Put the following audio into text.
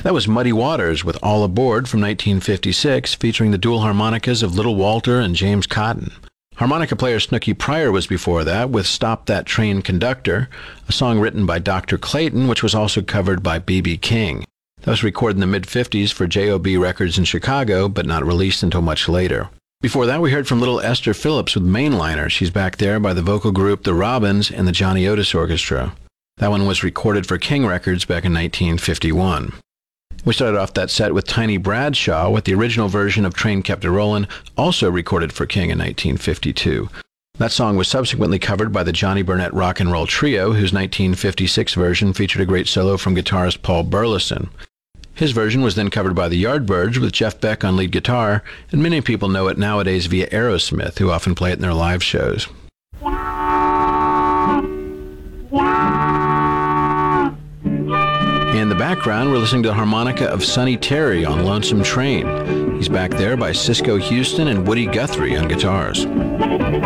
That was Muddy Waters with All Aboard from 1956, featuring the dual harmonicas of Little Walter and James Cotton. Harmonica player Snooky Pryor was before that with Stop That Train Conductor, a song written by Dr. Clayton, which was also covered by B.B. King. That was recorded in the mid-50s for J.O.B. Records in Chicago, but not released until much later. Before that, we heard from little Esther Phillips with Mainliner. She's back there by the vocal group The Robins and the Johnny Otis Orchestra. That one was recorded for King Records back in 1951. We started off that set with Tiny Bradshaw with the original version of Train Kept A-Rollin', also recorded for King in 1952. That song was subsequently covered by the Johnny Burnett Rock and Roll Trio, whose 1956 version featured a great solo from guitarist Paul Burleson. His version was then covered by the Yardbirds with Jeff Beck on lead guitar, and many people know it nowadays via Aerosmith, who often play it in their live shows. In the background, we're listening to the harmonica of Sonny Terry on Lonesome Train. He's back there by Cisco Houston and Woody Guthrie on guitars.